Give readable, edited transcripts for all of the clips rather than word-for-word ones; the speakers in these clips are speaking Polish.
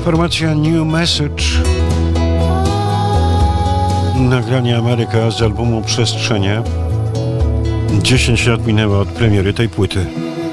Formacja New Message. Nagranie Ameryka z albumu Przestrzenie. 10 lat minęło od premiery tej płyty.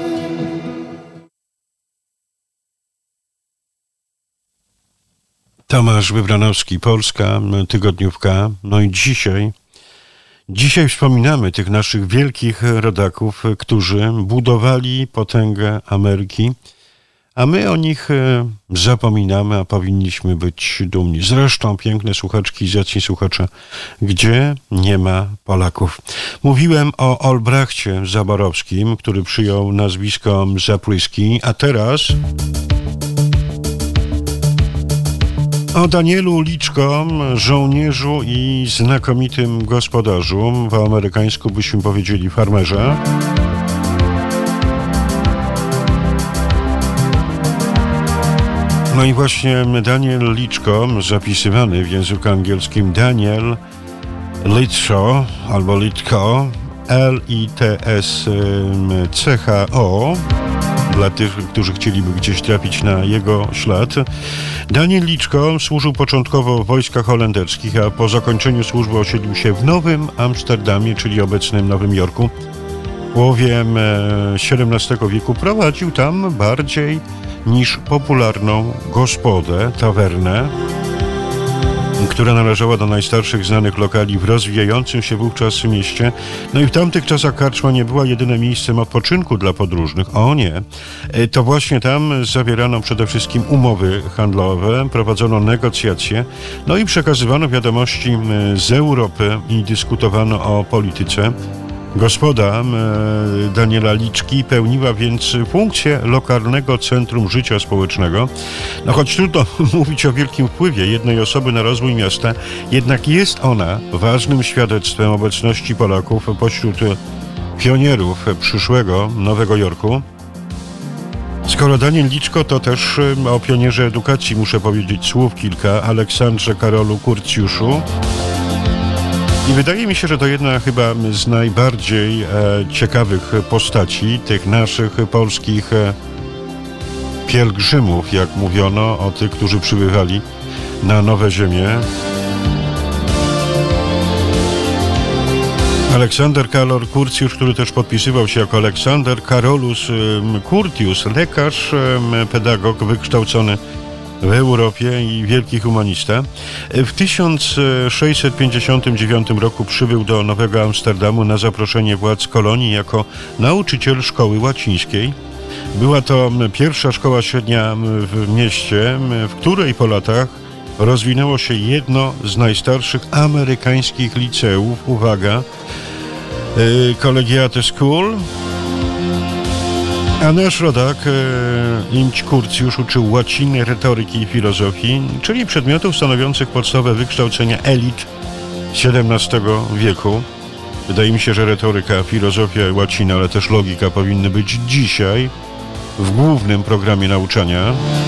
Tomasz Wybranowski, Polska, tygodniówka. No i dzisiaj wspominamy tych naszych wielkich rodaków, którzy budowali potęgę Ameryki, a my o nich zapominamy, a powinniśmy być dumni. Zresztą, piękne słuchaczki i zacni słuchacze, gdzie nie ma Polaków. Mówiłem o Olbrachcie Zaborowskim, który przyjął nazwisko Zapryski, a teraz o Danielu Liczko, żołnierzu i znakomitym gospodarzu, po amerykańsku byśmy powiedzieli farmerze. No i właśnie Daniel Liczko, zapisywany w języku angielskim Daniel Litcho albo Litko, L-I-T-S-C-H-O, dla tych, którzy chcieliby gdzieś trafić na jego ślad. Daniel Liczko służył początkowo w wojskach holenderskich, a po zakończeniu służby osiedlił się w Nowym Amsterdamie, czyli obecnym Nowym Jorku. W połowie XVII wieku prowadził tam bardziej niż popularną gospodę, tawernę, która należała do najstarszych znanych lokali w rozwijającym się wówczas mieście. No i w tamtych czasach karczma nie była jedynym miejscem odpoczynku dla podróżnych. O nie, to właśnie tam zawierano przede wszystkim umowy handlowe, prowadzono negocjacje, no i przekazywano wiadomości z Europy i dyskutowano o polityce. Gospoda Daniela Liczki pełniła więc funkcję lokalnego centrum życia społecznego. No choć trudno mówić o wielkim wpływie jednej osoby na rozwój miasta, jednak jest ona ważnym świadectwem obecności Polaków pośród pionierów przyszłego Nowego Jorku. Skoro Daniel Liczko, to też o pionierze edukacji muszę powiedzieć słów kilka, Aleksandrze Karolu Kurcjuszu. I wydaje mi się, że to jedna chyba z najbardziej ciekawych postaci tych naszych polskich pielgrzymów, jak mówiono, o tych, którzy przybywali na nowe ziemie. Aleksander Karol Kurcjusz, który też podpisywał się jako Aleksander Karolus Curtius, lekarz, pedagog wykształcony w Europie i wielki humanista. W 1659 roku przybył do Nowego Amsterdamu na zaproszenie władz kolonii jako nauczyciel szkoły łacińskiej. Była to pierwsza szkoła średnia w mieście, w której po latach rozwinęło się jedno z najstarszych amerykańskich liceów. Uwaga, Collegiate School. A nasz rodak, Imć Kurcjusz, uczył łaciny, retoryki i filozofii, czyli przedmiotów stanowiących podstawę wykształcenia elit XVII wieku. Wydaje mi się, że retoryka, filozofia, łacina, ale też logika powinny być dzisiaj w głównym programie nauczania.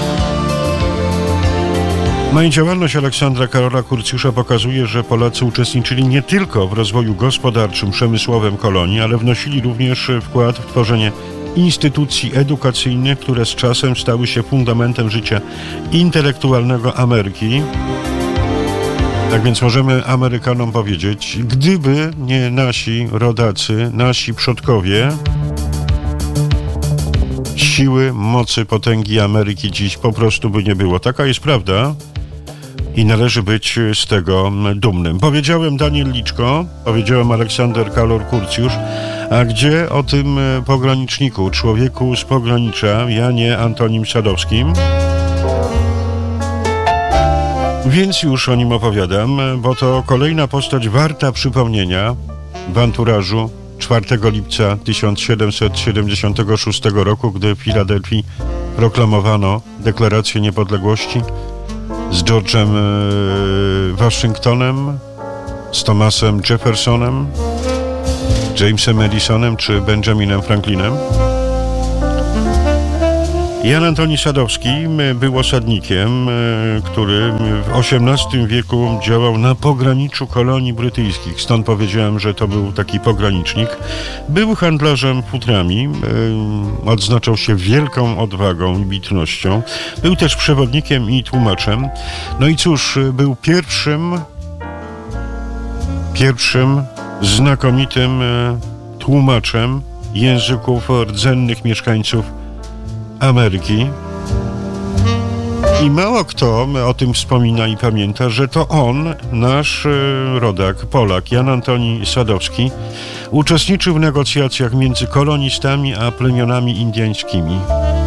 No i działalność Aleksandra Karola Kurcjusza pokazuje, że Polacy uczestniczyli nie tylko w rozwoju gospodarczym, przemysłowym kolonii, ale wnosili również wkład w tworzenie instytucji edukacyjnych, które z czasem stały się fundamentem życia intelektualnego Ameryki. Tak więc możemy Amerykanom powiedzieć, gdyby nie nasi rodacy, nasi przodkowie, siły, mocy, potęgi Ameryki dziś po prostu by nie było. Taka jest prawda i należy być z tego dumnym. Powiedziałem Daniel Liczko, powiedziałem Aleksander Karol Kurcjusz, a gdzie o tym pograniczniku, człowieku z pogranicza, Janie Antonim Sadowskim? Więc już o nim opowiadam, bo to kolejna postać warta przypomnienia w anturażu 4 lipca 1776 roku, gdy w Filadelfii proklamowano deklarację niepodległości z George'em Waszyngtonem, z Thomasem Jeffersonem, Jamesem Madisonem czy Benjaminem Franklinem. Jan Antoni Sadowski był osadnikiem, który w XVIII wieku działał na pograniczu kolonii brytyjskich. Stąd powiedziałem, że to był taki pogranicznik. Był handlarzem futrami, odznaczał się wielką odwagą i bitnością. Był też przewodnikiem i tłumaczem. No i cóż, był pierwszym znakomitym tłumaczem języków rdzennych mieszkańców Ameryki. I mało kto o tym wspomina i pamięta, że to on, nasz rodak, Polak, Jan Antoni Sadowski, uczestniczył w negocjacjach między kolonistami a plemionami indyjskimi.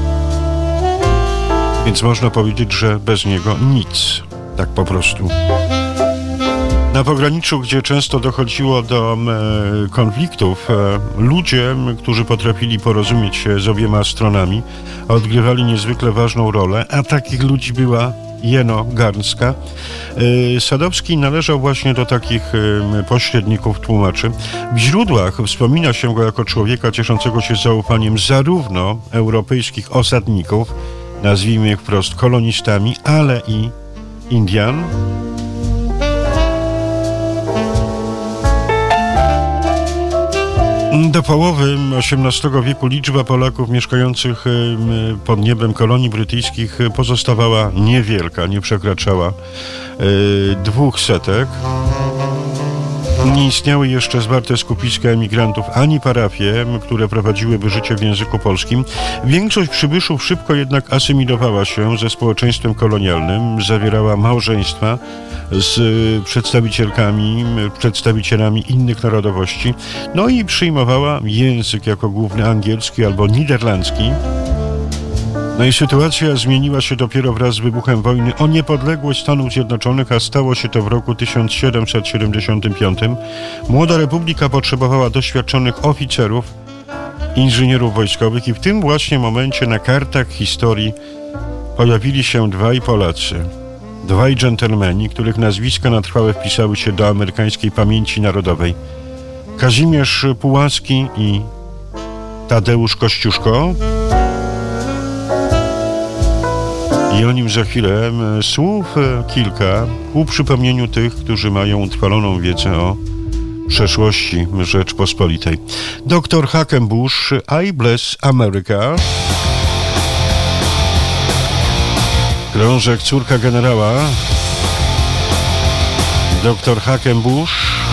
Więc można powiedzieć, że bez niego nic. Tak po prostu. Na pograniczu, gdzie często dochodziło do konfliktów, ludzie, którzy potrafili porozumieć się z obiema stronami, odgrywali niezwykle ważną rolę, a takich ludzi była jeno garstka. Sadowski należał właśnie do takich pośredników, tłumaczy. W źródłach wspomina się go jako człowieka cieszącego się zaufaniem zarówno europejskich osadników, nazwijmy ich wprost kolonistami, ale i Indian. Do połowy XVIII wieku liczba Polaków mieszkających pod niebem kolonii brytyjskich pozostawała niewielka, nie przekraczała 200. Nie istniały jeszcze zwarte skupiska emigrantów ani parafie, które prowadziłyby życie w języku polskim. Większość przybyszów szybko jednak asymilowała się ze społeczeństwem kolonialnym, zawierała małżeństwa z przedstawicielami innych narodowości, no i przyjmowała język jako główny angielski albo niderlandzki. No i sytuacja zmieniła się dopiero wraz z wybuchem wojny o niepodległość Stanów Zjednoczonych, a stało się to w roku 1775. Młoda republika potrzebowała doświadczonych oficerów, inżynierów wojskowych i w tym właśnie momencie na kartach historii pojawili się dwaj Polacy. Dwaj dżentelmeni, których nazwiska na trwałe wpisały się do amerykańskiej pamięci narodowej. Kazimierz Pułaski i Tadeusz Kościuszko. I o nim za chwilę słów kilka ku przypomnieniu tych, którzy mają utrwaloną wiedzę o przeszłości Rzeczpospolitej. Dr Hackenbush, I Bless America. Krążek Córka Generała. Dr Hackenbush.